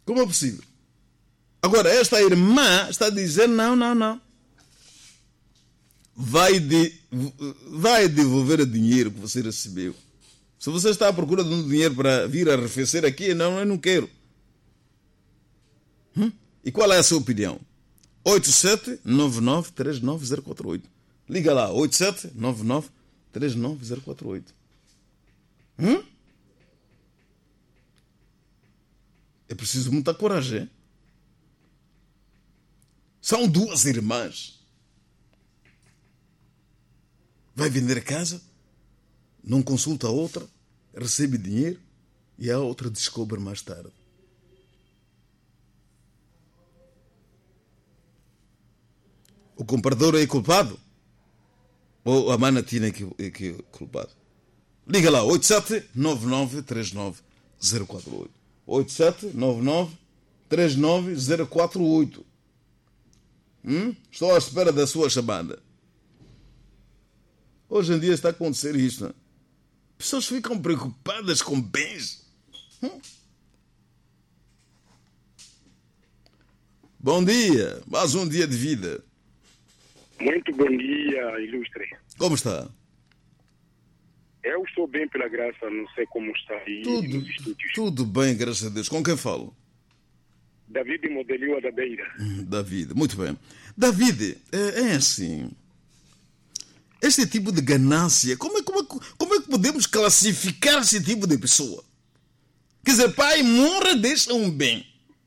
Como é possível? Agora, esta irmã está a dizer não. Vai devolver o dinheiro que você recebeu. Se você está à procura de um dinheiro para vir arrefecer aqui, eu não quero. E qual é a sua opinião? 8799399048. Liga lá, 8799399048. É preciso muita coragem, hein? São duas irmãs. Vai vender a casa, não consulta a outra, recebe dinheiro e a outra descobre mais tarde. O comprador é culpado? Ou a mana Tina que é culpado? Liga lá, 8799399048. 8799399048. Estou à espera da sua chamada. Hoje em dia está a acontecer isto. Né? Pessoas ficam preocupadas com bens. Bom dia, mais um dia de vida. Muito bom dia, ilustre. Como está? Eu estou bem pela graça, não sei como está aí nos estúdios. Tudo bem, graças a Deus. Com quem falo? David Modelio da Beira. David, muito bem. David, é assim. Este tipo de ganância, como é que podemos classificar esse tipo de pessoa? Quer dizer, pai morre, deixa um bem.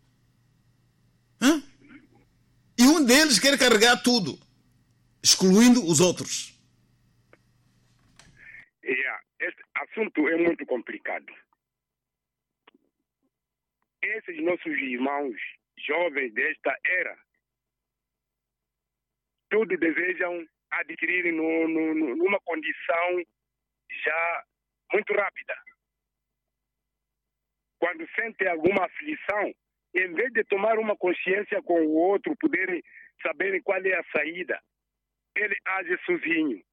E um deles quer carregar tudo, excluindo os outros. Este assunto é muito complicado. Esses nossos irmãos jovens desta era, tudo desejam adquirir numa condição já muito rápida. Quando sentem alguma aflição, em vez de tomar uma consciência com o outro, poderem saberem qual é a saída, ele age sozinho.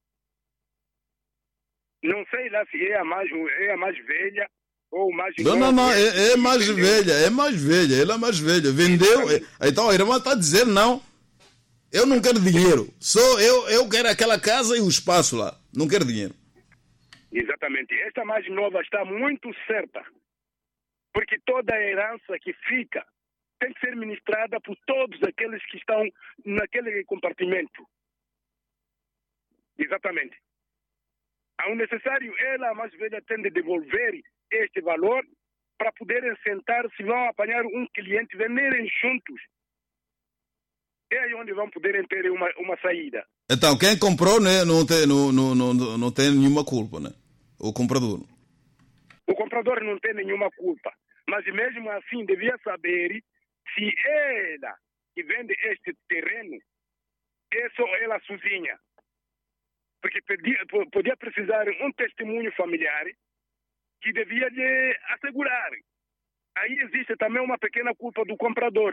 Não sei lá se é a mais velha ou mais nova. Não, é mais velha, Ela é mais velha. Vendeu, então a irmã está dizendo não. Eu não quero dinheiro. Só eu quero aquela casa e o espaço lá. Não quero dinheiro. Exatamente. Esta mais nova está muito certa. Porque toda a herança que fica tem que ser ministrada por todos aqueles que estão naquele compartimento. Exatamente. Ao necessário, ela, a mais velha, tem de devolver este valor para poderem sentar, se vão apanhar um cliente, venderem juntos. É aí onde vão poderem ter uma saída. Então, quem comprou, né, não tem nenhuma culpa, né? O comprador. O comprador não tem nenhuma culpa. Mas mesmo assim, devia saber se ela que vende este terreno é só ela sozinha. Porque podia precisar um testemunho familiar que devia lhe assegurar. Aí existe também uma pequena culpa do comprador.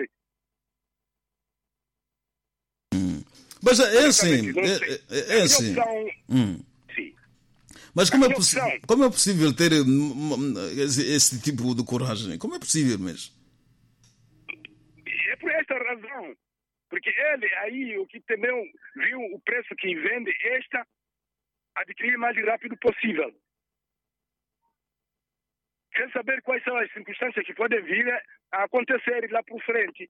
Mas é assim. É assim. Sim. Mas como é possível ter esse tipo de coragem? Como é possível mesmo? É por esta razão. Porque ele aí, o que também viu o preço que vende esta, adquirir o mais rápido possível. Quer saber quais são as circunstâncias que podem vir a acontecer lá por frente.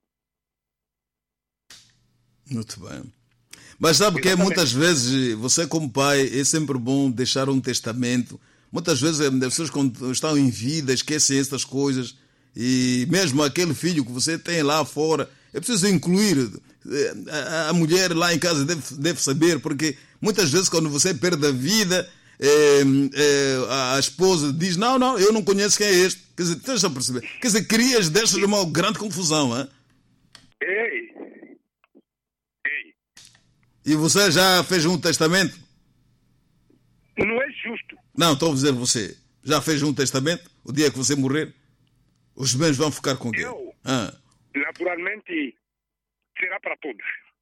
Muito bem. Mas sabe que muitas vezes, você como pai, é sempre bom deixar um testamento. Muitas vezes as pessoas quando estão em vida esquecem essas coisas. E mesmo aquele filho que você tem lá fora, é preciso incluir. A mulher lá em casa deve saber, porque muitas vezes quando você perde a vida, a esposa diz, não, eu não conheço quem é este. Quer dizer, deixa eu perceber. Quer dizer, crias deixas uma grande confusão, hein? Ei. E você já fez um testamento? Não é justo. Não, estou a dizer você. Já fez um testamento? O dia que você morrer, os bens vão ficar com quem? Naturalmente, será para todos.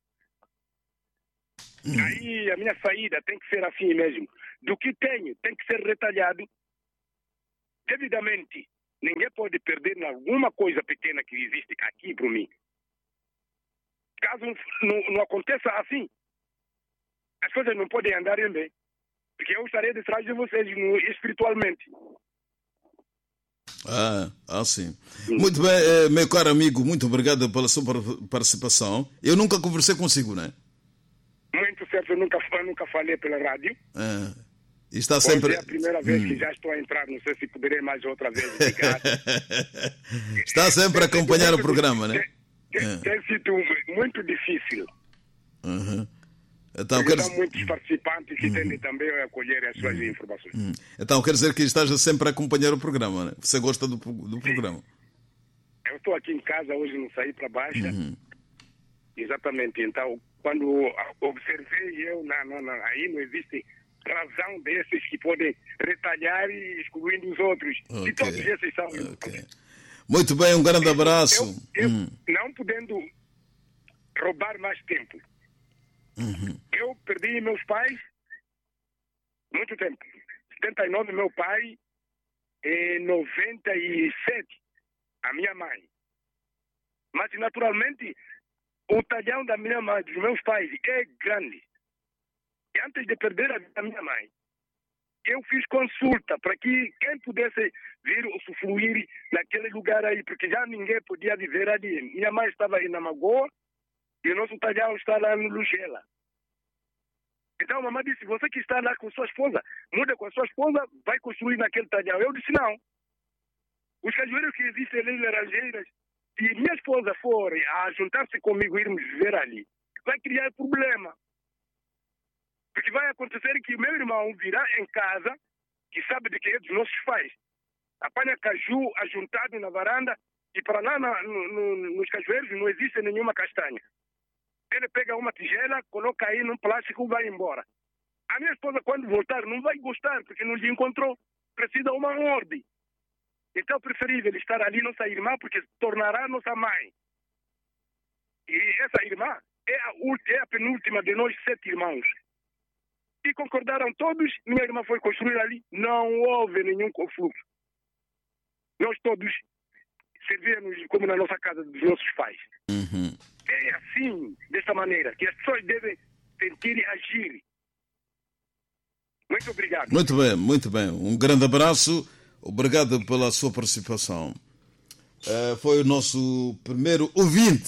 Aí a minha saída tem que ser assim mesmo. Do que tenho, tem que ser retalhado devidamente. ninguém pode perder em alguma coisa pequena que existe aqui para mim. Caso não aconteça assim, as coisas não podem andar bem. Porque eu estarei detrás de vocês espiritualmente. Sim. Muito bem, meu caro amigo, muito obrigado pela sua participação. Eu nunca conversei consigo, né? Muito certo, eu nunca falei pela rádio. Está sempre... É a primeira vez que já estou a entrar, não sei se poderei mais outra vez ligar. Está sempre a acompanhar o programa, né? Tem sido muito difícil. Então, há muitos participantes que tendem também a acolher as suas informações. Então quer dizer que estás sempre a acompanhar o programa, né? Você gosta do programa? Eu estou aqui em casa hoje, não saí para baixo. Exatamente. Então, quando observei aí não existe razão desses que podem retalhar e excluindo os outros. E todos esses são... Muito bem, um grande abraço. Eu não podendo roubar mais tempo. Eu perdi meus pais muito tempo. 79 meu pai, e 97 a minha mãe. Mas naturalmente o talhão da minha mãe, dos meus pais é grande. E antes de perder a vida da minha mãe, eu fiz consulta para que quem pudesse vir usufruir naquele lugar aí, porque já ninguém podia viver ali. Minha mãe estava aí na Magoa e o nosso talhão está lá no Lugela. Então a mamãe disse, você que está lá com sua esposa, muda com a sua esposa, vai construir naquele talhão. Eu disse, não. Os cajueiros que existem ali em Laranjeiras, se minha esposa for a juntar-se comigo e irmos viver ali, vai criar problema. Porque vai acontecer que meu irmão virá em casa, que sabe de que é dos nossos pais, apanha caju ajuntado na varanda e para lá nos cajueiros não existe nenhuma castanha. Ele pega uma tigela, coloca aí num plástico e vai embora. A minha esposa, quando voltar, não vai gostar, porque não lhe encontrou. Precisa uma ordem. Então é preferível estar ali nossa irmã, porque se tornará nossa mãe. E essa irmã é a penúltima de nós 7 irmãos. E concordaram todos, minha irmã foi construir ali. Não houve nenhum conflito. Nós todos servíamos como na nossa casa dos nossos pais. É assim, dessa maneira, que as pessoas devem sentir e agir. Muito obrigado. Muito bem, muito bem. Um grande abraço. Obrigado pela sua participação. Foi o nosso primeiro ouvinte.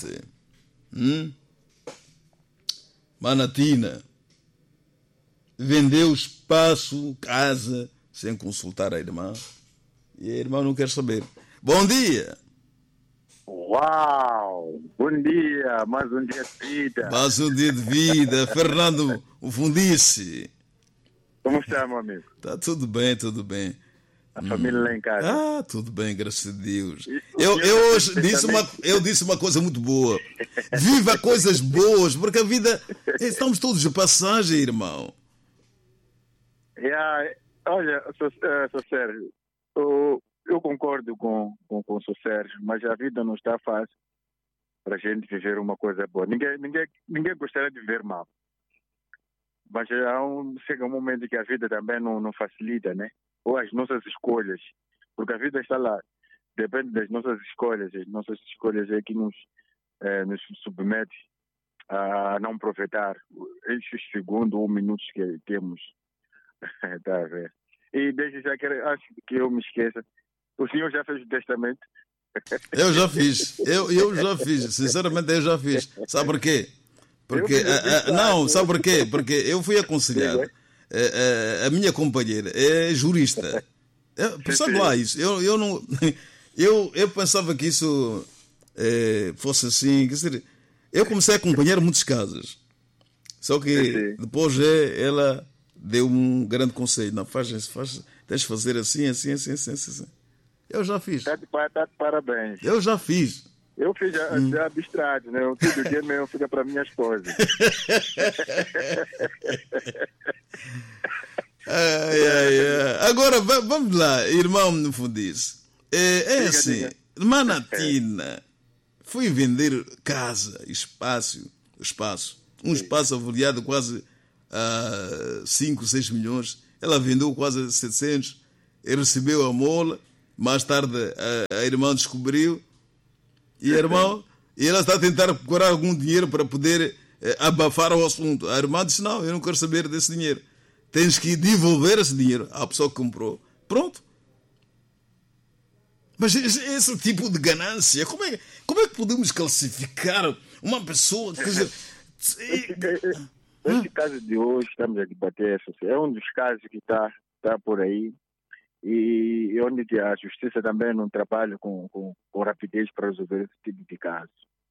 Manatina. Vendeu espaço, casa, sem consultar a irmã. E a irmã não quer saber. Bom dia! Uau! Bom dia! Mais um dia de vida! Mais um dia de vida! Fernando, o Fundice! Como está, meu amigo? Tá tudo bem, tudo bem. A família lá em casa? Tudo bem, graças a Deus. Eu hoje disse uma coisa muito boa. Viva coisas boas, porque a vida... Estamos todos de passagem, irmão. Olha, Sr. Sérgio, eu concordo com o Sr. Sérgio, mas a vida não está fácil para a gente viver uma coisa boa. Ninguém gostaria de viver mal. Mas chega um momento que a vida também não facilita, né? Ou as nossas escolhas, porque a vida está lá, depende das nossas escolhas. As nossas escolhas é que nos submete a não aproveitar esses segundos ou minutos que temos. Tá a ver? E desde já antes que eu me esqueça, o senhor já fez o testamento? Eu já fiz. Eu já fiz. Sinceramente, eu já fiz. Sabe por quê? Porque não, sabe por quê? Porque eu fui aconselhado. A minha companheira é jurista. Sabe lá isso? Eu não. Eu pensava que isso fosse assim. Quer dizer, eu comecei a acompanhar muitos casos. Só que depois ela deu um grande conselho. Não, tens de fazer assim. Eu já fiz. Tá de parabéns. Eu já fiz. Eu fiz já abstrato, né? Todo dia mesmo fica para minha esposa. Agora, vamos lá, irmão Fundice. Assim, Manatina foi vender casa, espaço. Um espaço avaliado quase a 5, 6 milhões. Ela vendeu quase 700. Ele recebeu a mola Mais tarde a irmã descobriu e ela está a tentar procurar algum dinheiro para poder abafar o assunto. A irmã disse, não, eu não quero saber desse dinheiro. Tens que devolver esse dinheiro à pessoa que comprou. Pronto. Mas esse tipo de ganância, como é que podemos classificar uma pessoa que... Esse caso de hoje, estamos a debater, é um dos casos que está por aí e onde a justiça também não trabalha com rapidez para resolver esse tipo de casos.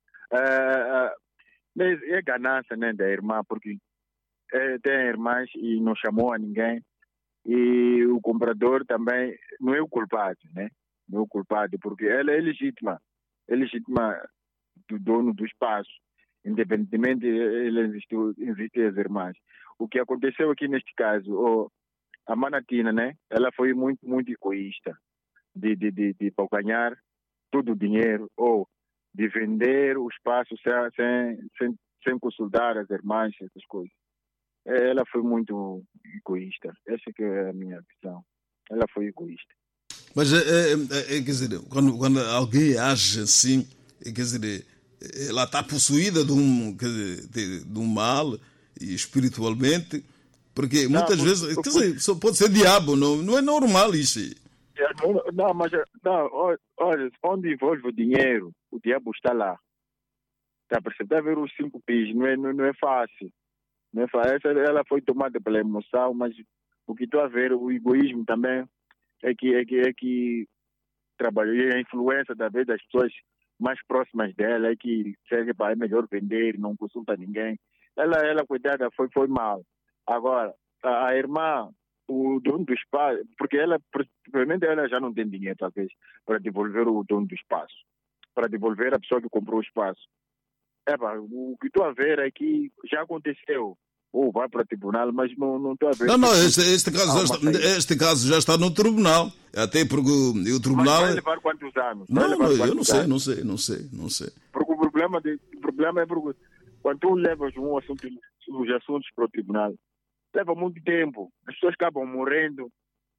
Mas é ganância, né, da irmã, porque tem irmãs e não chamou a ninguém e o comprador também não é o culpado, né? Não é o culpado, porque ela é legítima do dono do espaço, independentemente ele existem as irmãs. O que aconteceu aqui neste caso, a Manatina, né? Ela foi muito, muito egoísta de ganhar todo o dinheiro ou de vender o espaço sem consultar as irmãs, essas coisas. Ela foi muito egoísta. Essa que é a minha visão. Ela foi egoísta. Mas, quer dizer, quando alguém age assim, quer dizer, ela está possuída de um mal espiritualmente, porque muitas vezes, quer dizer, só pode ser diabo, não é normal isso. Olha, onde envolve o dinheiro, o diabo está lá. Está a perceber? Está a ver os 5 pis, não é fácil. Não é fácil. Ela foi tomada pela emoção, mas o que estou a ver, o egoísmo também é que trabalhou, e a influência da vez das pessoas mais próximas dela é que seja para é melhor vender, não consulta ninguém. Ela coitada, foi mal. Agora, a irmã, o dono do espaço, porque provavelmente ela já não tem dinheiro, talvez, para devolver o dono do espaço, para devolver a pessoa que comprou o espaço. O que estou a ver é que já aconteceu. Ou vai para o tribunal, mas não estou a ver. Não, este caso já está no tribunal. Até porque o tribunal. Mas vai levar quantos anos? Eu não sei. Porque o problema é porque quando tu levas os assuntos para o tribunal, leva muito tempo. As pessoas acabam morrendo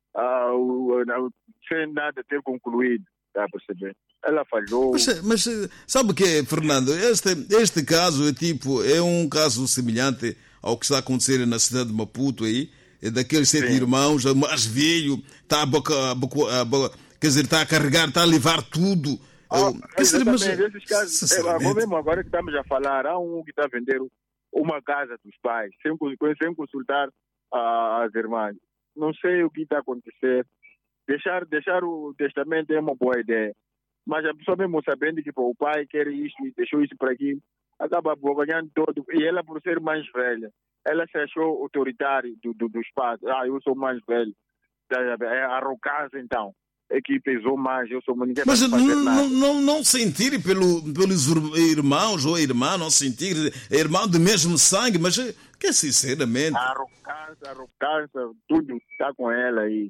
sem nada ter concluído. Está a perceber? Ela falhou. Mas sabe o que é, Fernando? Este caso é um caso semelhante ao que está a acontecer na cidade de Maputo aí, daqueles 7 irmãos, o mais velho, está a carregar, está a levar tudo. Esses casos, agora que estamos a falar, há um que está a vender uma casa dos pais, sem consultar as irmãs. Não sei o que está a acontecer. Deixar o testamento é uma boa ideia. Mas a pessoa mesmo sabendo que o pai quer isso e deixou isso para aqui, acaba ganhando todo. E ela, por ser mais velha, ela se achou autoritária do espaço. Eu sou mais velho. É arrogância, então. É que pesou mais, eu sou ninguém. Mas não sentir pelos irmãos ou a irmã, não sentir irmão do mesmo sangue, mas que sinceramente. Arrogância, tudo está com ela e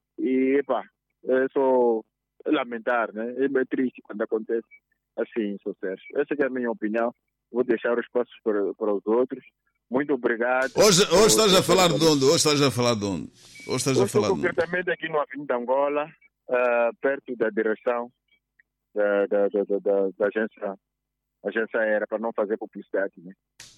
é só lamentar, né? É triste quando acontece assim, sou Sérgio. Essa é a minha opinião. Vou deixar os passos para os outros. Muito obrigado. Hoje estás a falar de onde? Hoje estou concretamente aqui no Avenida Angola, perto da direção da agência aérea, para não fazer publicidade, né?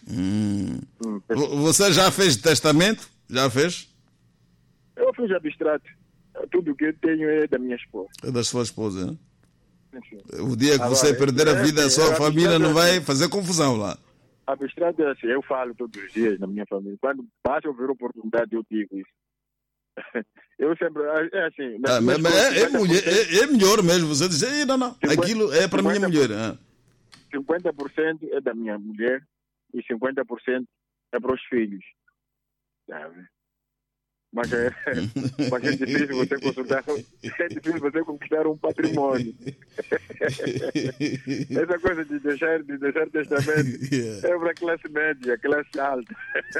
Você já fez testamento? Já fez? Eu fiz abstrato. Tudo que eu tenho é da minha esposa. É da sua esposa, né? O dia que você perder a vida, a sua família não vai fazer confusão lá. Abstrato é assim, eu falo todos os dias na minha família. Quando basta ouvir oportunidade, eu digo isso. Eu sempre, é assim. É melhor mesmo você dizer, não, aquilo é para minha mulher. 50% é da minha mulher e 50% é para os filhos. Sabe? Mas é difícil você conquistar um patrimônio. Essa coisa de deixar testamento é para classe média, classe alta.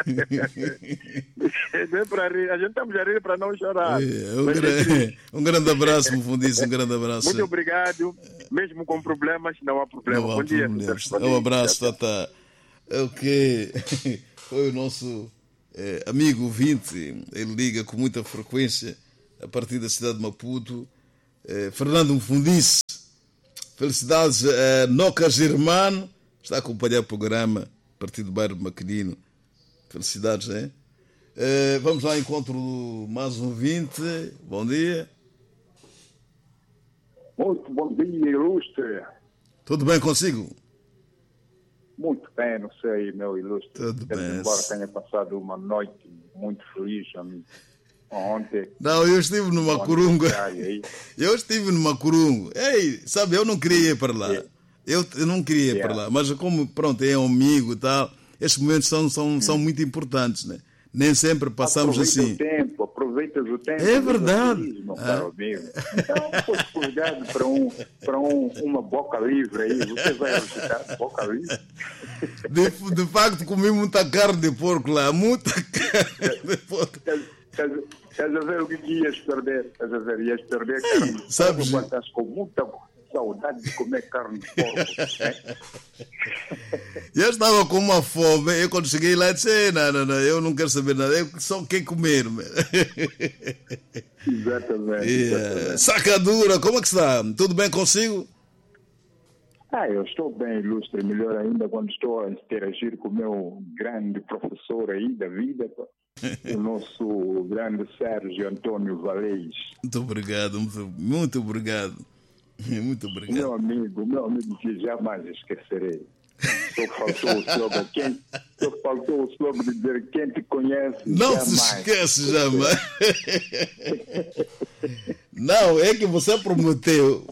Não é para rir. A gente estamos a rir para não chorar. Um grande abraço, Mufundíssimo, um grande abraço. Muito obrigado. Mesmo com problemas, não há problema. Bom dia. Um abraço, Tata. Ok. Foi o nosso amigo ouvinte. Ele liga com muita frequência a partir da cidade de Maputo. Fernando Mfundice. Felicidades a Noca Germano. Está a acompanhar o programa Partido do Bairro Maquinino. Felicidades, é? Vamos lá, encontro mais um 20. Bom dia. Muito bom dia, ilustre. Tudo bem consigo? Muito bem, não sei, meu ilustre. Tudo bem. Embora tenha passado uma noite muito feliz ontem. Não, eu estive numa Corunga. Eu estive numa Corunga. Ei, sabe, eu não queria ir para lá. Eu não queria ir para lá. Mas como, pronto, é um amigo e tal, estes momentos são muito importantes, né? Nem sempre passamos assim. Aproveitas o tempo. É verdade. Meu caro amigo. Então, foste convidado para uma boca livre aí. Você vai visitar boca livre? De facto, comi muita carne de porco lá. Muita carne de porco. Estás a ver o que ias perder? Estás a ver? Ias perder carne. Sabes? Quando estás com muita saudade de comer carne de porco. Eu estava com uma fome. Eu quando cheguei lá disse: não, eu não quero saber nada. Eu só quero comer. Exatamente. Sacadura, como é que está? Tudo bem consigo? Eu estou bem, ilustre. Melhor ainda quando estou a interagir com o meu grande professor aí da vida, o nosso grande Sérgio Antônio Valês. Muito obrigado, muito obrigado. Muito obrigado. Meu amigo que jamais esquecerei. Só faltou o slogan de dizer: quem te conhece não jamais. Se esquece jamais. Não, é que você prometeu.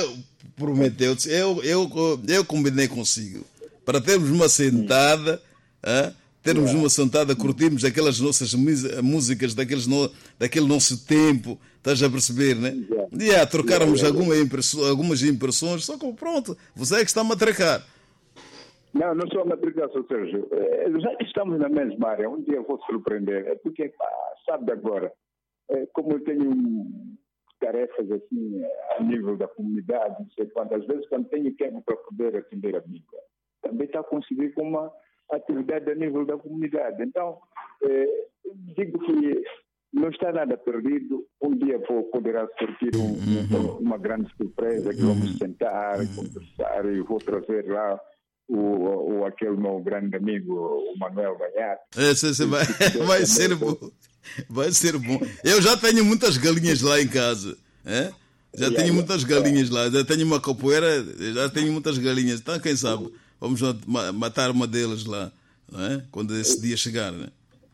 Eu combinei consigo para termos uma sentada, uma sentada, curtirmos aquelas nossas músicas daquele nosso tempo, estás a perceber, né? Trocarmos algumas impressões, só que pronto, você é que está a matracar. Não sou a matracar, Sr. Sérgio. Já que estamos na mesma área, um dia eu vou surpreender. É porque, sabe agora, como eu tenho tarefas assim a nível da comunidade, não sei quantas vezes, quando tenho tempo para poder atender a mim, também está a conseguir com uma atividade a nível da comunidade. Então, digo que não está nada perdido. Um dia poderá surgir uma grande surpresa, que vamos sentar, conversar, e vou trazer lá aquele meu grande amigo, o Manuel Banhato. Vai ser bom. Vai ser bom. Eu já tenho muitas galinhas lá em casa. Tenho muitas galinhas lá. Já tenho uma capoeira, já tenho muitas galinhas. Então, quem sabe, vamos matar uma delas lá, não é? Quando esse dia chegar, né?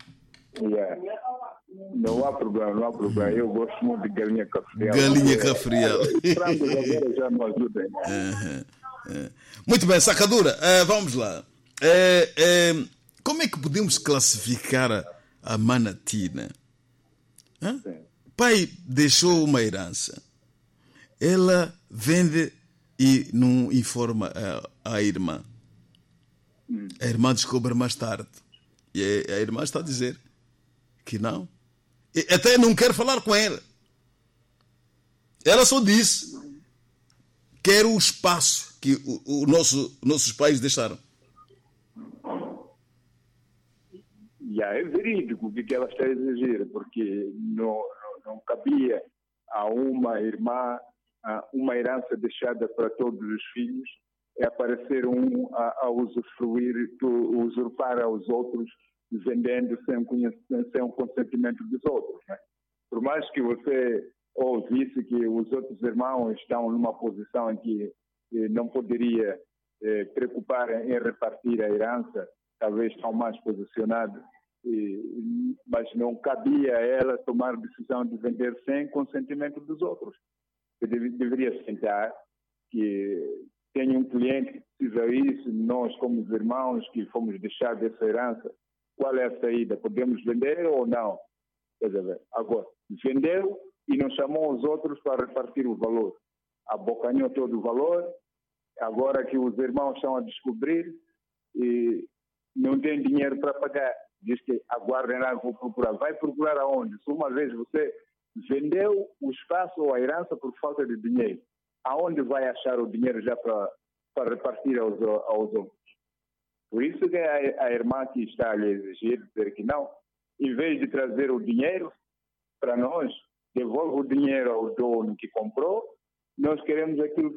Não há problema. Eu gosto muito de galinha cafrial. Galinha cafrial. Frangos agora já não ajudem. Muito bem, Sacadura, vamos lá. Como é que podemos classificar a Manatina? Pai deixou uma herança. Ela vende e não informa a irmã. A irmã descobre mais tarde. E a irmã está a dizer que não. E até não quer falar com ela. Ela só disse: quero o espaço que nossos pais deixaram. É verídico o que ela está a exigir, porque não cabia a uma irmã uma herança deixada para todos os filhos, aparecer a usufruir, usurpar aos outros, vendendo sem o consentimento dos outros, né? Por mais que você ouvisse que os outros irmãos estão numa posição em que não poderia preocupar em repartir a herança, talvez estão mais posicionados, mas não cabia a ela tomar decisão de vender sem consentimento dos outros. Deveria sentar que tem um cliente que precisa disso, nós como irmãos que fomos deixados essa herança, qual é a saída? Podemos vender ou não? Quer dizer, agora, vendeu e não chamou os outros para repartir o valor. Abocanhou todo o valor, agora que os irmãos estão a descobrir e não tem dinheiro para pagar. Diz que aguardem lá, vou procurar. Vai procurar aonde? Se uma vez você vendeu o espaço ou a herança por falta de dinheiro, aonde vai achar o dinheiro já para repartir aos outros? Por isso que a irmã que está a lhe exigir, dizer que não, em vez de trazer o dinheiro para nós, devolve o dinheiro ao dono que comprou nós queremos aquilo